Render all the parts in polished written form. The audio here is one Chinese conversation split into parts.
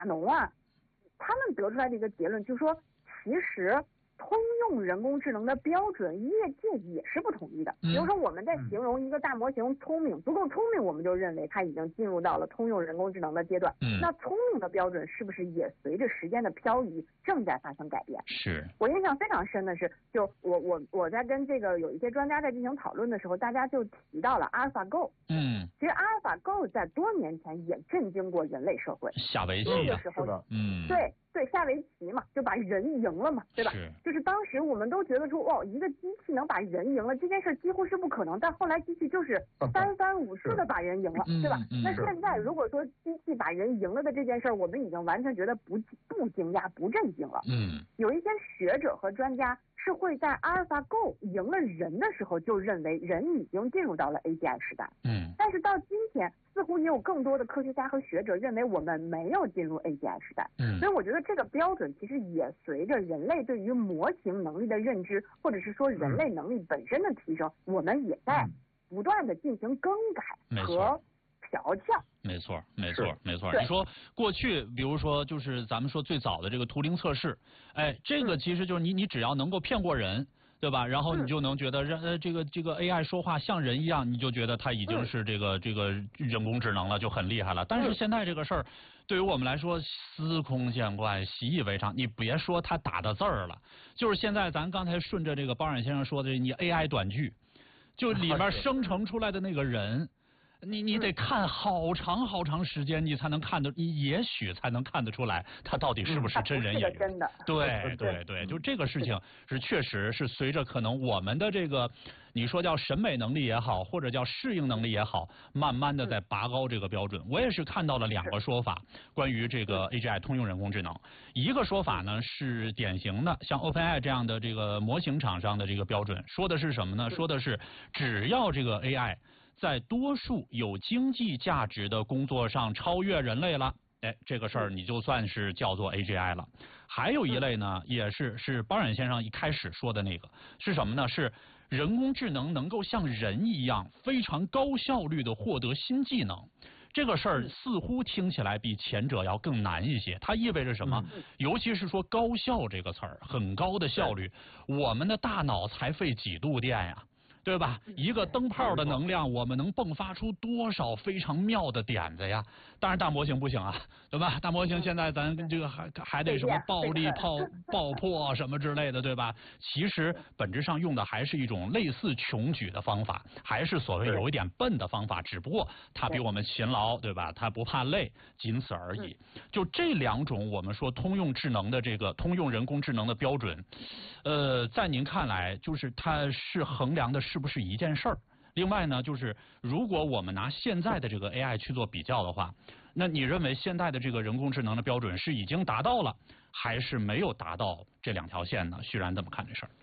农啊，他们得出来的一个结论就是说，其实通用人工智能的标准，业界也是不统一的。比如说，我们在形容一个大模型聪明，足够聪明，我们就认为它已经进入到了通用人工智能的阶段。那聪明的标准是不是也随着时间的漂移正在发生改变？ 是我印象非常深的是，就我在跟这个有一些专家在进行讨论的时候，大家就提到了阿尔法 Go。其实阿尔法 Go 在多年前也震惊过人类社会。 下围棋那个时候，对，下围棋嘛，就把人赢了嘛，对吧？就是当时我们都觉得说，哦，一个机器能把人赢了，这件事几乎是不可能。但后来机器就是三番五次的把人赢了，对吧？那现在如果说机器把人赢了的这件事，我们已经完全觉得不惊讶、不震惊了。有一些学者和专家是会在阿尔法 Go 赢了人的时候就认为人已经进入到了 AGI 时代。但是到今天，似乎也有更多的科学家和学者认为我们没有进入 AGI 时代。所以我觉得这个标准其实也随着人类对于模型能力的认知，或者是说人类能力本身的提升，我们也在不断的进行更改和调教。 没错。你说过去，比如说就是咱们说最早的这个图灵测试，这个其实就是你只要能够骗过人，对吧？然后你就能觉得这个 AI 说话像人一样，你就觉得它已经是这个人工智能了，就很厉害了。但是现在这个事儿，对于我们来说司空见惯、习以为常。你别说他打的字儿了，就是现在咱刚才顺着这个包冉先生说的，你 AI 短剧，就里面生成出来的那个人。你得看好长时间，你才能看得，你也许才能看得出来，他到底是不是真人演员。 真的。 对，就这个事情是确实是随着可能我们的这个，你说叫审美能力也好，或者叫适应能力也好，慢慢的在拔高这个标准。我也是看到了两个说法，关于这个 AGI 通用人工智能。一个说法呢是典型的，像 OpenAI 这样的这个模型厂商的这个标准，说的是什么呢？说的是只要这个 AI在多数有经济价值的工作上超越人类了，这个事儿你就算是叫做 AGI 了。还有一类呢，也是包冉先生一开始说的那个，是什么呢？是人工智能能够像人一样非常高效率的获得新技能。这个事儿似乎听起来比前者要更难一些，它意味着什么？尤其是说高效这个词儿，很高的效率，我们的大脑才费几度电呀？对吧？一个灯泡的能量，我们能迸发出多少非常妙的点子呀？当然大模型不行啊，对吧？大模型现在咱这个还得什么暴力爆破什么之类的，对吧？其实本质上用的还是一种类似穷举的方法，还是所谓有一点笨的方法，只不过它比我们勤劳，对吧？它不怕累，仅此而已。就这两种我们说通用智能的这个通用人工智能的标准，在您看来，就是它是衡量的是不是一件事儿？另外呢，就是如果我们拿现在的这个 AI 去做比较的话，那你认为现在的这个人工智能的标准是已经达到了，还是没有达到这两条线呢？旭然怎么看这事儿？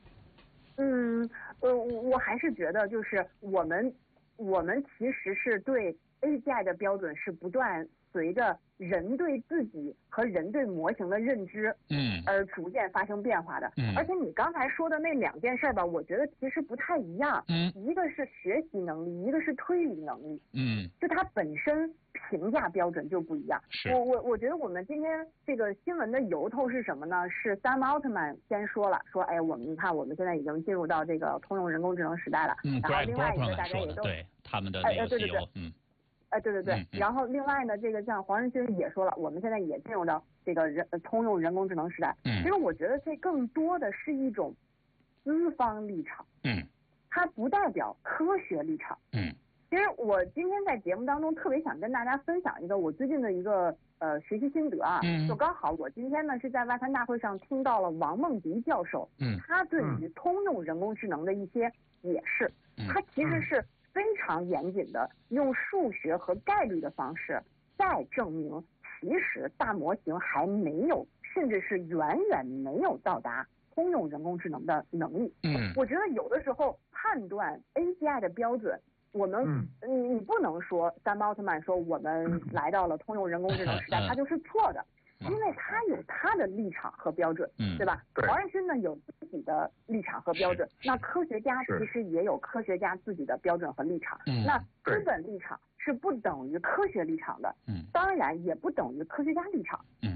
我还是觉得就是我们其实是对 AGI 的标准是不断随着人对自己和人对模型的认知，而逐渐发生变化的。而且你刚才说的那两件事吧，我觉得其实不太一样。一个是学习能力，一个是推理能力。就它本身评价标准就不一样。我觉得我们今天这个新闻的由头是什么呢？是Sam Altman先说了，说我们看我们现在已经进入到这个通用人工智能时代了。然后另外一个大家也都对他们的那个 CEO， 对，然后另外呢，这个像黄仁勋也说了，我们现在也进入到这个通用人工智能时代。其实我觉得这更多的是一种资方立场，它不代表科学立场。其实我今天在节目当中特别想跟大家分享一个我最近的一个学习心得啊，就刚好我今天呢是在外刊大会上听到了王梦迪教授，他对于通用人工智能的一些解释，他其实是非常严谨的，用数学和概率的方式再证明，其实大模型还没有，甚至是远远没有到达通用人工智能的能力。我觉得有的时候判断 AGI 的标准，我们你不能说Sam Altman说我们来到了通用人工智能时代，它就是错的。因为他有他的立场和标准，对吧？黄仁勋呢有自己的立场和标准，那科学家其实也有科学家自己的标准和立场。那资本立场是不等于科学立场的，当然也不等于科学家立场。